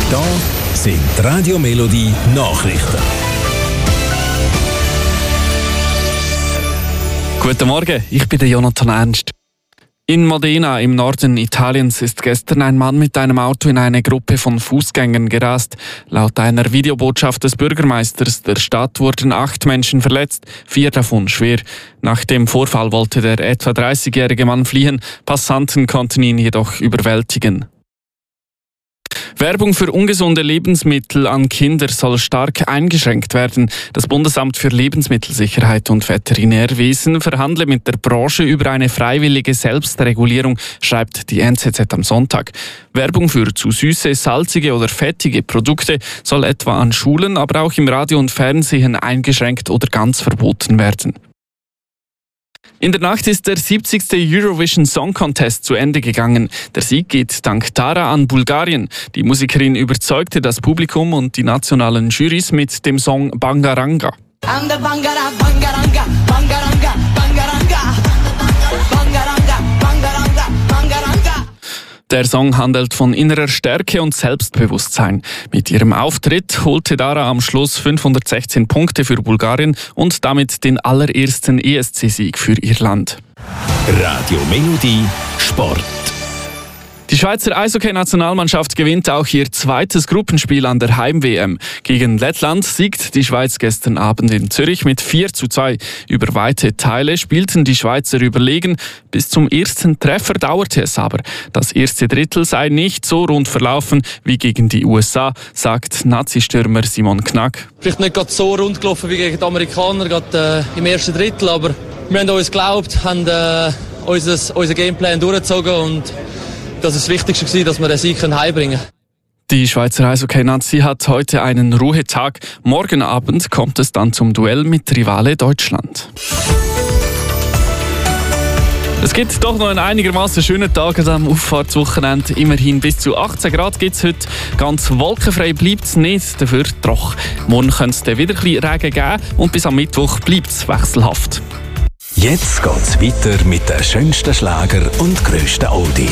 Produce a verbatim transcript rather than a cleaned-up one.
Da sind die Radio Melodie Nachrichten. Guten Morgen, ich bin der Jonathan Ernst. In Modena im Norden Italiens ist gestern ein Mann mit einem Auto in eine Gruppe von Fußgängern gerast. Laut einer Videobotschaft des Bürgermeisters der Stadt wurden acht Menschen verletzt, vier davon schwer. Nach dem Vorfall wollte der etwa dreißigjährige Mann fliehen, Passanten konnten ihn jedoch überwältigen. Werbung für ungesunde Lebensmittel an Kinder soll stark eingeschränkt werden. Das Bundesamt für Lebensmittelsicherheit und Veterinärwesen verhandle mit der Branche über eine freiwillige Selbstregulierung, schreibt die N Z Z am Sonntag. Werbung für zu süße, salzige oder fettige Produkte soll etwa an Schulen, aber auch im Radio und Fernsehen eingeschränkt oder ganz verboten werden. In der Nacht ist der siebzigste Eurovision Song Contest zu Ende gegangen. Der Sieg geht dank Tara an Bulgarien. Die Musikerin überzeugte das Publikum und die nationalen Jurys mit dem Song Bangaranga. Bangaranga, Bangaranga, Bangaranga, Bangaranga, Bangaranga, Bangaranga, Bangaranga. Der Song handelt von innerer Stärke und Selbstbewusstsein. Mit ihrem Auftritt holte Dara am Schluss fünfhundertsechzehn Punkte für Bulgarien und damit den allerersten E S C-Sieg für ihr Land. Radio Melodie Sport. Die Schweizer Eishockey-Nationalmannschaft gewinnt auch ihr zweites Gruppenspiel an der Heim-W M. Gegen Lettland siegt die Schweiz gestern Abend in Zürich mit vier zu zwei. Über weite Teile spielten die Schweizer überlegen. Bis zum ersten Treffer dauerte es aber. Das erste Drittel sei nicht so rund verlaufen wie gegen die U S A, sagt Nazi-Stürmer Simon Knack. Vielleicht nicht gerade so rund gelaufen wie gegen die Amerikaner, gerade äh, im ersten Drittel, aber wir haben uns geglaubt, haben äh, unser, unser Gameplan durchgezogen und das ist das Wichtigste, dass wir den Sieg heimbringen können. Die Schweizer Eishockey-Nazi hat heute einen Ruhetag. Morgen Abend kommt es dann zum Duell mit Rivale Deutschland. Es gibt doch noch einen einigermaßen schönen Tag am Auffahrtswochenende. Immerhin bis zu achtzehn Grad gibt es heute. Ganz wolkenfrei bleibt es nicht, dafür trocken. Morgen könnte es dann wieder ein bisschen Regen geben und bis am Mittwoch bleibt es wechselhaft. Jetzt geht's weiter mit den schönsten Schlager und grössten Oldies.